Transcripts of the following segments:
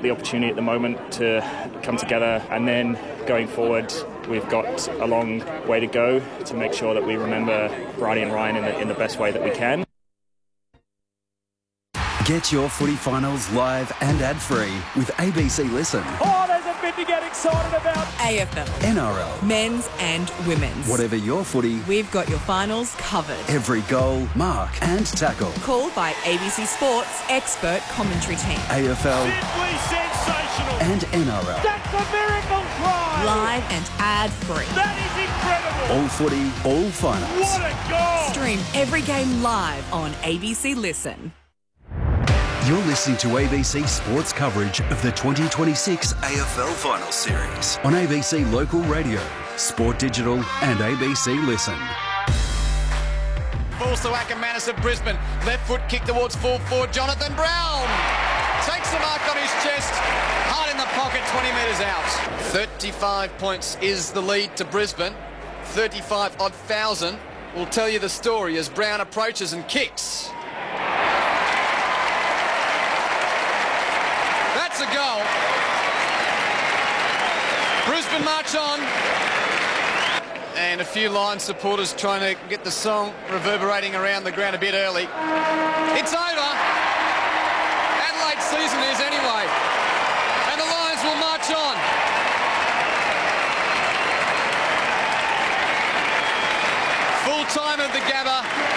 the opportunity at the moment to come together, and then going forward, we've got a long way to go to make sure that we remember Bridie and Ryan in the best way that we can. Get your footy finals live and ad-free with ABC Listen. Oh, there's a bit to get excited about. AFL. NRL. Men's and women's. Whatever your footy, we've got your finals covered. Every goal, mark and tackle. Called by ABC Sports expert commentary team. AFL. Simply sensational. And NRL. That's a miracle try. Live and ad-free. That is incredible. All footy, all finals. What a goal. Stream every game live on ABC Listen. You're listening to ABC Sports coverage of the 2026 AFL Finals Series on ABC Local Radio, Sport Digital and ABC Listen. Falls to Ackermanis of Brisbane. Left foot kick towards full forward. Jonathan Brown takes the mark on his chest. Hard in the pocket, 20 metres out. 35 points is the lead to Brisbane. 35-odd thousand will tell you the story as Brown approaches and kicks. That's a goal. Brisbane march on. And a few Lions supporters trying to get the song reverberating around the ground a bit early. It's over. Adelaide's season is anyway. And the Lions will march on. Full time of the Gabba.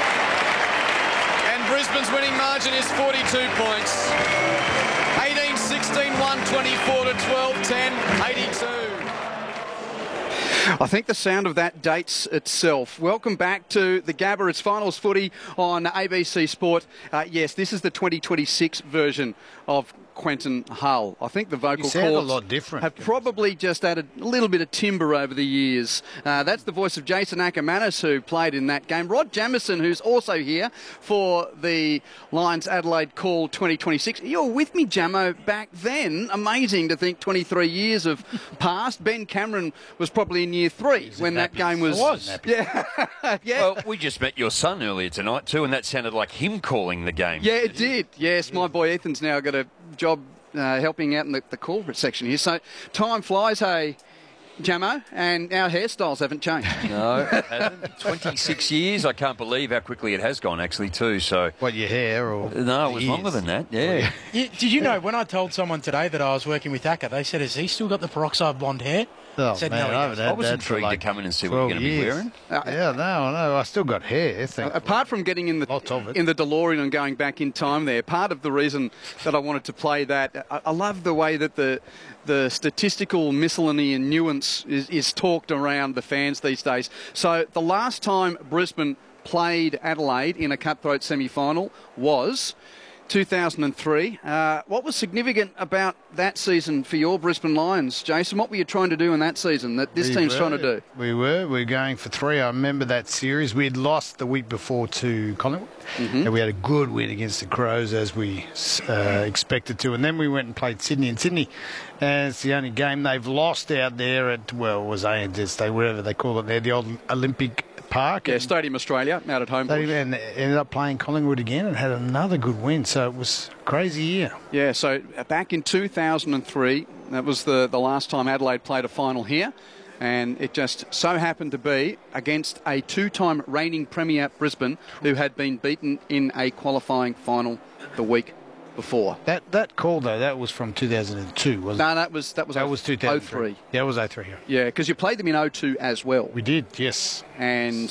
And Brisbane's winning margin is 42 points. 18, 16, 1, 24 to 12, 10, 82. I think the sound of that dates itself. Welcome back to the Gabba. It's finals footy on ABC Sport. Yes, this is the 2026 version of Quentin Hull. I think the vocal cords a lot different. Have probably just added a little bit of timbre over the years. That's the voice of Jason Ackermanis, who played in that game. Rod Jamieson, who's also here for the Lions Adelaide Call 2026. You're with me, Jamo, back then. Amazing to think 23 years have passed. Ben Cameron was probably in year 3 when that game was. Yeah. Yeah. Well, we just met your son earlier tonight too, and that sounded like him calling the game. Yeah, it did. Yes, my boy Ethan's now got a job helping out in the corporate section here. So time flies, hey, Jamo, and our hairstyles haven't changed. No, it hasn't. 26 years. I can't believe how quickly it has gone, actually, too. So, what, your hair or? No, it was longer than that, yeah. Did you know, when I told someone today that I was working with Acker, they said, has he still got the peroxide blonde hair? Oh, said, man, no, I was intrigued to come in and see what you're going to be wearing. Yeah, no, I still got hair. Apart from getting in the DeLorean and going back in time there, part of the reason that I wanted to play that, I love the way that the statistical miscellany and nuance is talked around the fans these days. So the last time Brisbane played Adelaide in a cutthroat semi-final was 2003. What was significant about that season for your Brisbane Lions, Jason? What were you trying to do in that season that this team's trying to do? We were going for 3. I remember that series. We had lost the week before to Collingwood, and we had a good win against the Crows as we expected to. And then we went and played Sydney. And Sydney, it's the only game they've lost out there at, well, it was ANZ, wherever they call it there, the old Olympic Park. Yeah, Stadium Australia, out at home. They ended up playing Collingwood again and had another good win, so it was a crazy year. Yeah, so back in 2003, that was the last time Adelaide played a final here, and it just so happened to be against a 2-time reigning premier Brisbane, who had been beaten in a qualifying final the week before. That call, though, that was from 2002, wasn't it? No, that was 2003. Yeah, it was 03. Yeah, because you played them in 02 as well. We did, yes. And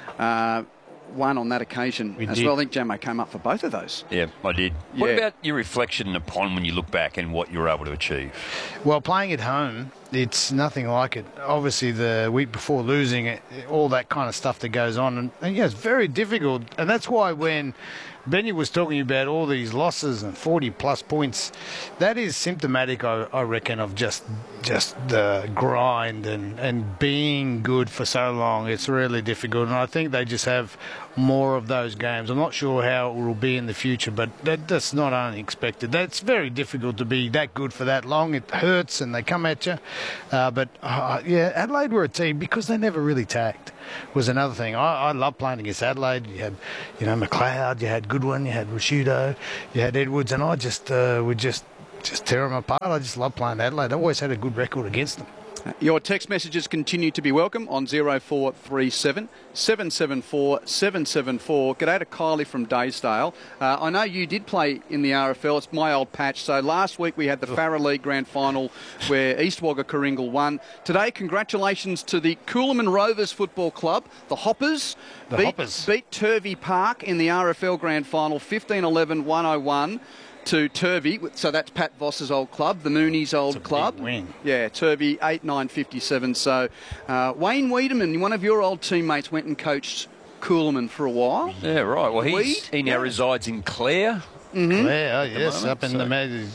won on that occasion as well. I think Jamo came up for both of those. Yeah, I did. Yeah. What about your reflection upon when you look back and what you were able to achieve? Well, playing at home, it's nothing like it. Obviously, the week before losing it, all that kind of stuff that goes on. And yeah, it's very difficult. And that's why when Benny was talking about all these losses and 40-plus points, that is symptomatic, I reckon, of just the grind and being good for so long. It's really difficult, and I think they just have more of those games. I'm not sure how it will be in the future, but that's not unexpected. That's very difficult to be that good for that long. It hurts, and they come at you. But Adelaide were a team because they never really tagged. Was another thing. I love playing against Adelaide. You had, McLeod, you had Goodwin, you had Rashudo, you had Edwards, and I just would just just tear them apart. I just love playing Adelaide. They always had a good record against them. Your text messages continue to be welcome on 0437 774 774. G'day to Kylie from Daysdale. I know you did play in the RFL. It's my old patch. So last week we had the Farah League Grand Final where East Wagga Coringal won. Today, congratulations to the Coolaman Rovers Football Club, the Hoppers. Beat Turvey Park in the RFL Grand Final, 15-11-101. To Turvey, so that's Pat Voss's old club, the Mooney's old club. Big win. Yeah, Turvey 8-9-57. So Wayne Wiedemann, one of your old teammates, went and coached Coolaman for a while. Yeah, right. Well, he now resides in Clare. Mm-hmm. Clare, yes, up in the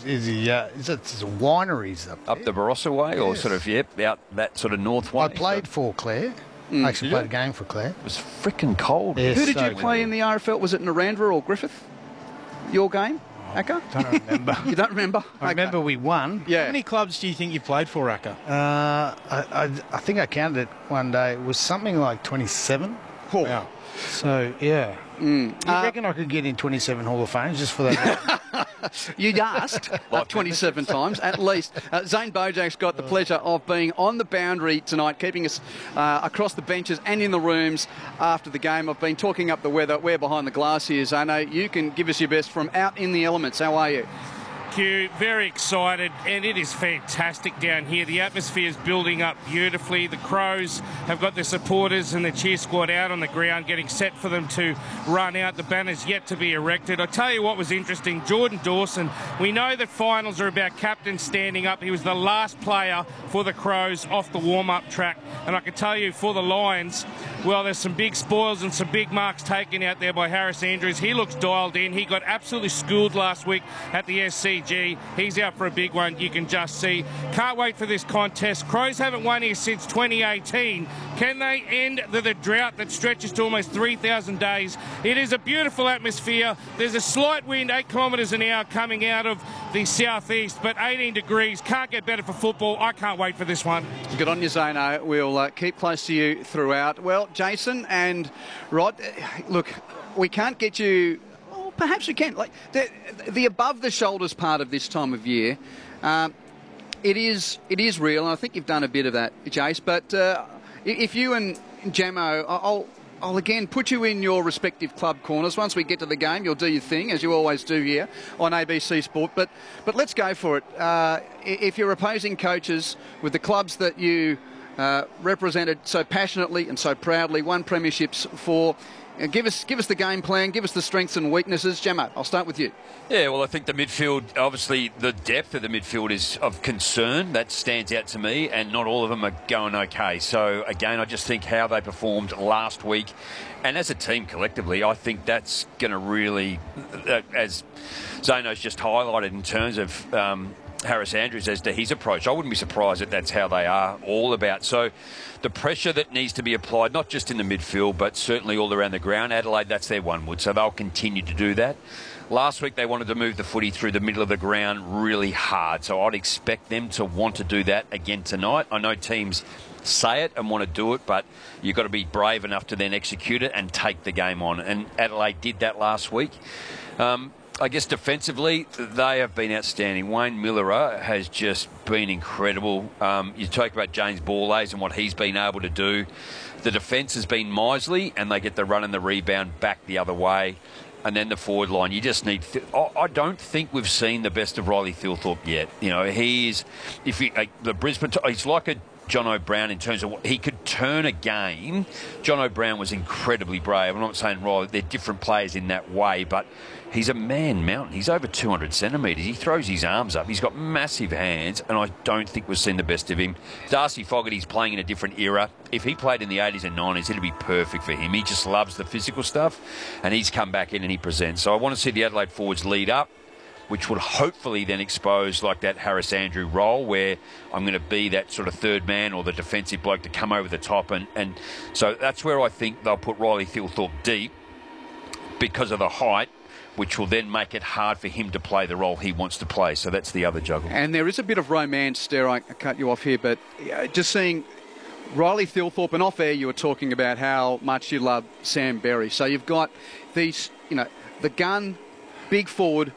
it's wineries up the Barossa way, or sort of out that sort of north way. I played for Clare. I actually played a game for Clare. It was freaking cold. Yes, who did you play in the RFL? Was it Narandra or Griffith? Your game? Akka? Don't remember. You don't remember? I remember we won. Yeah. How many clubs do you think you played for, Akka? I think I counted it one day. It was something like 27. Oh. Wow. So, yeah. You reckon I could get in 27 Hall of Fames just for that? You'd asked 27 times at least. Zane Bojak's got the pleasure of being on the boundary tonight, keeping us across the benches and in the rooms after the game. I've been talking up the weather. We're behind the glass here, Zane. You can give us your best from out in the elements. How are you? Very excited, and it is fantastic down here. The atmosphere is building up beautifully. The Crows have got their supporters and the cheer squad out on the ground getting set for them to run out. The banner's yet to be erected. I tell you what was interesting, Jordan Dawson, we know that finals are about captains standing up. He was the last player for the Crows off the warm-up track, and I can tell you for the Lions, well, there's some big spoils and some big marks taken out there by Harris Andrews. He looks dialed in. He got absolutely schooled last week at the SCG. He's out for a big one, you can just see. Can't wait for this contest. Crows haven't won here since 2018. Can they end the drought that stretches to almost 3,000 days? It is a beautiful atmosphere. There's a slight wind, 8 kilometres an hour, coming out of the southeast, but 18 degrees. Can't get better for football. I can't wait for this one. Good on you, Zano. We'll keep close to you throughout. Well, Jason and Rod, look, we can't get you... Perhaps we can. Like the above the shoulders part of this time of year, it is real, and I think you've done a bit of that, Jace. But if you and Jamo, I'll again put you in your respective club corners. Once we get to the game, you'll do your thing as you always do here on ABC Sport. But let's go for it. If you're opposing coaches with the clubs that you represented so passionately and so proudly, won premierships for. Give us the game plan, give us the strengths and weaknesses. Gemma, I'll start with you. Yeah, well, I think the midfield, obviously the depth of the midfield is of concern. That stands out to me, and not all of them are going okay. So, again, I just think how they performed last week, and as a team collectively, I think that's going to really, as Zano's just highlighted in terms of Harris Andrews as to his approach, I wouldn't be surprised if that's how they are all about. So the pressure that needs to be applied, not just in the midfield, but certainly all around the ground. Adelaide, that's their one wood, so they'll continue to do that. Last week, they wanted to move the footy through the middle of the ground really hard, so I'd expect them to want to do that again tonight. I know teams say it and want to do it, but you've got to be brave enough to then execute it and take the game on, and Adelaide did that last week. I guess defensively, they have been outstanding. Wayne Miller has just been incredible. You talk about James Borlase and what he's been able to do. The defence has been miserly, and they get the run and the rebound back the other way. And then the forward line, you just need... I don't think we've seen the best of Riley Thilthorpe yet. You know, he's like a John O'Brien in terms of what he could turn a game. John O'Brien was incredibly brave. I'm not saying Riley, they're different players in that way, but he's a man mountain. He's over 200 centimetres. He throws his arms up. He's got massive hands, and I don't think we've seen the best of him. Darcy Fogarty's playing in a different era. If he played in the 80s and 90s, it'd be perfect for him. He just loves the physical stuff, and he's come back in and he presents. So I want to see the Adelaide forwards lead up, which would hopefully then expose like that Harris Andrew role where I'm going to be that sort of third man or the defensive bloke to come over the top. And so that's where I think they'll put Riley Thilthorpe deep because of the height, which will then make it hard for him to play the role he wants to play. So that's the other juggle. And there is a bit of romance, dare I cut you off here, but just seeing Riley Thilthorpe, and off air you were talking about how much you love Sam Berry. So you've got these, the gun, big forward,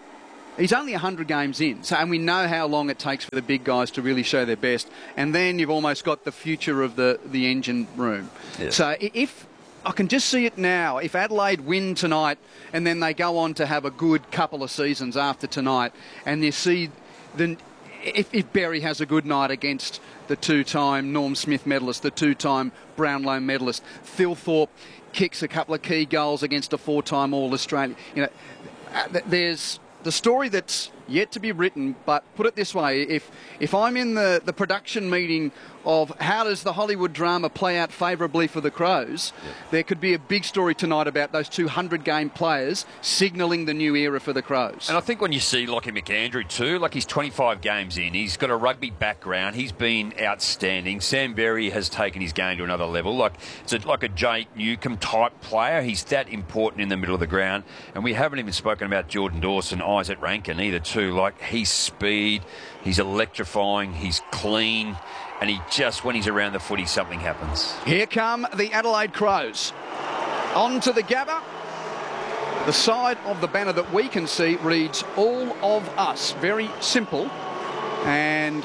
He's only 100 games in, and we know how long it takes for the big guys to really show their best. And then you've almost got the future of the engine room. Yes. So if I can just see it now, if Adelaide win tonight and then they go on to have a good couple of seasons after tonight, and you see then if Berry has a good night against the two-time Norm Smith medalist, the two-time Brownlow medalist, Phil Thorpe kicks a couple of key goals against a four-time All-Australian. You know, there's the story that's yet to be written, but put it this way, if I'm in the production meeting of how does the Hollywood drama play out favourably for the Crows, there could be a big story tonight about those 200-game players signalling the new era for the Crows. And I think when you see Lockie McAndrew too, like he's 25 games in, he's got a rugby background, he's been outstanding. Sam Berry has taken his game to another level. Like a Jake Newcomb type player, he's that important in the middle of the ground. And we haven't even spoken about Jordan Dawson, Isaac Rankin either too. Like he's speed, he's electrifying, he's clean. And he just, when he's around the footy, something happens. Here come the Adelaide Crows. On to the Gabba. The side of the banner that we can see reads All of Us. Very simple. And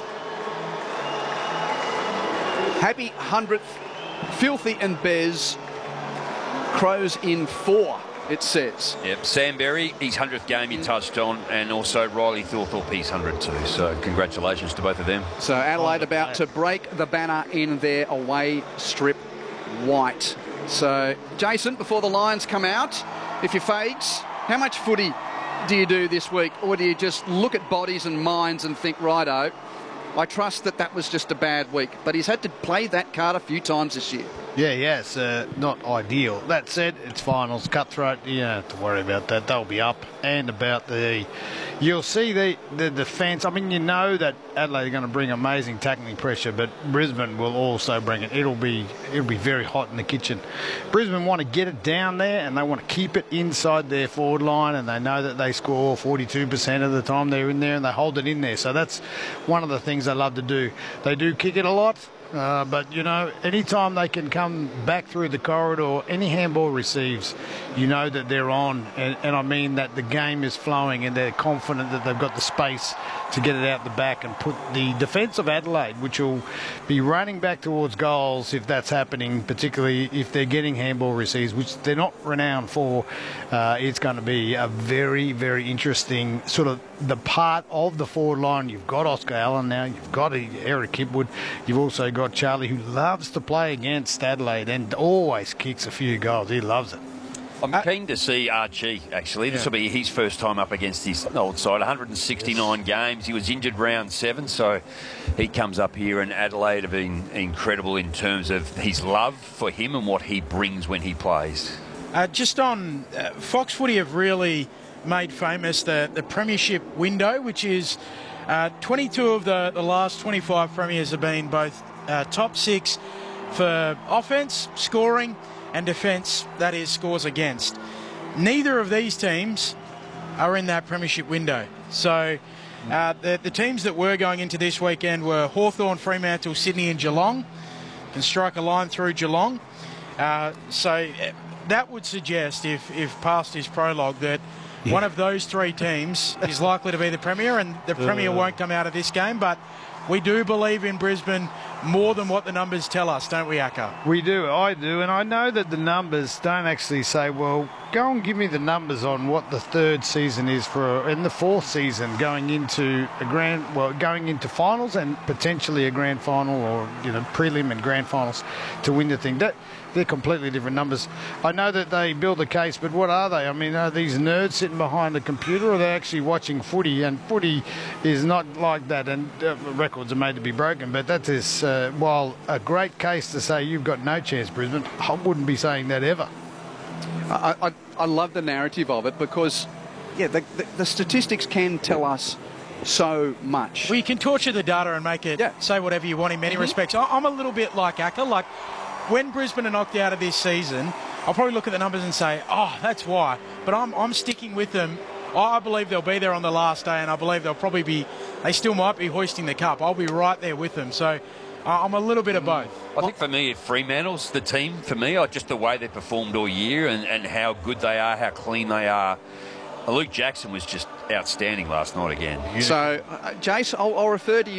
happy 100th, Filthy and Bez. Crows in 4. It says. Yep, Sam Berry, his 100th game he touched on, and also Riley Thorthorpe, his 100 too. So congratulations to both of them. So Adelaide about to break the banner in their away strip white. So, Jason, before the Lions come out, if you're Fags, how much footy do you do this week? Or do you just look at bodies and minds and think, righto, I trust that was just a bad week. But he's had to play that card a few times this year. Yeah, yes, not ideal. That said, it's finals, cutthroat. You don't have to worry about that. They'll be up and about the. You'll see the defence. I mean, you know that Adelaide are going to bring amazing tackling pressure, but Brisbane will also bring it. It'll be very hot in the kitchen. Brisbane want to get it down there, and they want to keep it inside their forward line, and they know that they score 42% of the time they're in there, and they hold it in there. So that's one of the things they love to do. They do kick it a lot. But, you know, anytime they can come back through the corridor, any handball receives, you know that they're on. And I mean that the game is flowing and they're confident that they've got the space to get it out the back and put the defence of Adelaide, which will be running back towards goals if that's happening, particularly if they're getting handball receives, which they're not renowned for. It's going to be a very, very interesting sort of the part of the forward line. You've got Oscar Allen now, you've got Eric Kipwood, you've also got Charlie, who loves to play against Adelaide and always kicks a few goals. He loves it. I'm keen to see Archie, actually. This will be his first time up against his old side. 169 games. He was injured round 7, so he comes up here, and Adelaide have been incredible in terms of his love for him and what he brings when he plays. Just on Fox Footy have really made famous the premiership window, which is 22 of the last 25 premiers have been both top 6 for offence, scoring, and defence, that is, scores against. Neither of these teams are in that premiership window. So the teams that were going into this weekend were Hawthorn, Fremantle, Sydney and Geelong. Can strike a line through Geelong. So that would suggest, if past his prologue, that one of those 3 teams is likely to be the premier, and the premier won't come out of this game. But we do believe in Brisbane more than what the numbers tell us, don't we, Akka? We do, I do, and I know that the numbers don't actually say, well, go and give me the numbers on what the 3rd season is and the 4th season going into going into finals and potentially a grand final, or prelim and grand finals to win the thing. They're completely different numbers. I know that they build a case, but what are they? I mean, are these nerds sitting behind the computer, or are they actually watching footy? And footy is not like that, and records are made to be broken. But that is, while a great case to say you've got no chance, Brisbane, I wouldn't be saying that ever. I love the narrative of it because, the statistics can tell us so much. Well, you can torture the data and make it say whatever you want in many respects. I'm a little bit like Akka. Like, when Brisbane are knocked out of this season, I'll probably look at the numbers and say, oh, that's why. But I'm sticking with them. I believe they'll be there on the last day, and I believe they still might be hoisting the cup. I'll be right there with them. So I'm a little bit of both. I think for me, Fremantle's the team for me. Just the way they performed all year and how good they are, how clean they are. Luke Jackson was just outstanding last night again. So, Jace, I'll refer to you.